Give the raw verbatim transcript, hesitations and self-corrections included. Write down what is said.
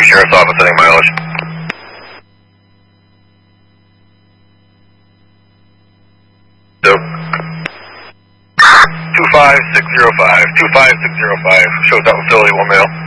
Sheriff's Office, setting mileage. So, two five six zero five, two five six zero five, shows out facility, one male.